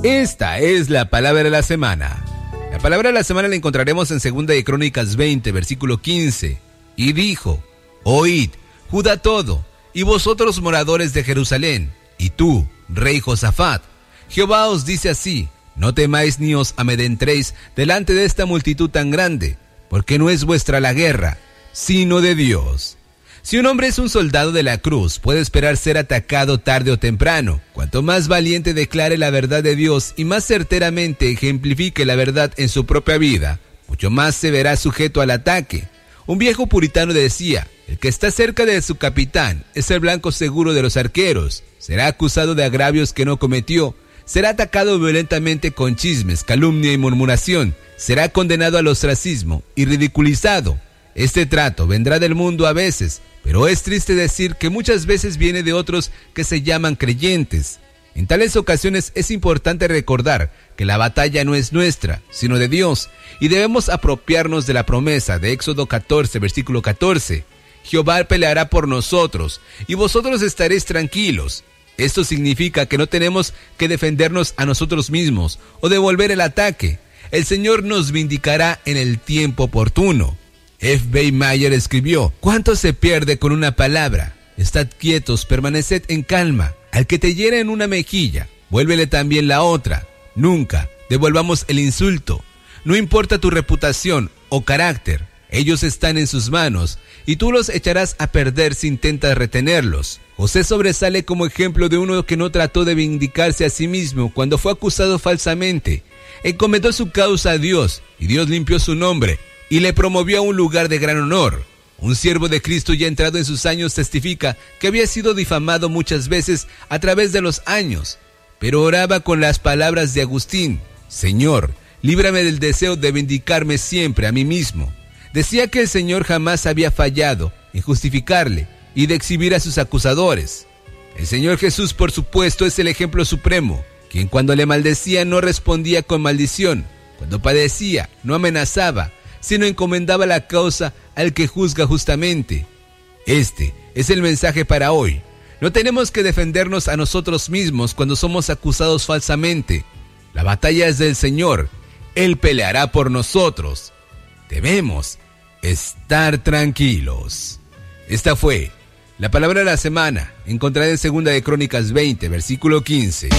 Esta es la palabra de la semana. La palabra de la semana la encontraremos en 2 de Crónicas 20, versículo 15. Y dijo: Oíd, Judá todo, y vosotros moradores de Jerusalén, y tú, rey Josafat, Jehová os dice así: no temáis ni os amedrentéis delante de esta multitud tan grande, porque no es vuestra la guerra, sino de Dios. Si un hombre es un soldado de la cruz, puede esperar ser atacado tarde o temprano. Cuanto más valiente declare la verdad de Dios y más certeramente ejemplifique la verdad en su propia vida, mucho más se verá sujeto al ataque. Un viejo puritano decía: el que está cerca de su capitán es el blanco seguro de los arqueros. Será acusado de agravios que no cometió. Será atacado violentamente con chismes, calumnia y murmuración. Será condenado al ostracismo y ridiculizado. Este trato vendrá del mundo a veces, pero es triste decir que muchas veces viene de otros que se llaman creyentes. En tales ocasiones es importante recordar que la batalla no es nuestra, sino de Dios, y debemos apropiarnos de la promesa de Éxodo 14, versículo 14. Jehová peleará por nosotros, y vosotros estaréis tranquilos. Esto significa que no tenemos que defendernos a nosotros mismos o devolver el ataque. El Señor nos vindicará en el tiempo oportuno. F. B. Meyer escribió: ¿cuánto se pierde con una palabra? Estad quietos, permaneced en calma. Al que te hiere en una mejilla, vuélvele también la otra. Nunca devolvamos el insulto. No importa tu reputación o carácter, ellos están en sus manos, y tú los echarás a perder si intentas retenerlos. José sobresale como ejemplo de uno que no trató de vindicarse a sí mismo cuando fue acusado falsamente. Encomendó su causa a Dios, y Dios limpió su nombre y le promovió a un lugar de gran honor. Un siervo de Cristo ya entrado en sus años testifica que había sido difamado muchas veces a través de los años, pero oraba con las palabras de Agustín: Señor, líbrame del deseo de vindicarme siempre a mí mismo. Decía que el Señor jamás había fallado en justificarle y de exhibir a sus acusadores. El Señor Jesús, por supuesto, es el ejemplo supremo, quien cuando le maldecía no respondía con maldición, cuando padecía no amenazaba, sino encomendaba la causa al que juzga justamente. Este es el mensaje para hoy. No tenemos que defendernos a nosotros mismos cuando somos acusados falsamente. La batalla es del Señor. Él peleará por nosotros. Debemos estar tranquilos. Esta fue la palabra de la semana, encontrada en 2 de Crónicas 20, versículo 15.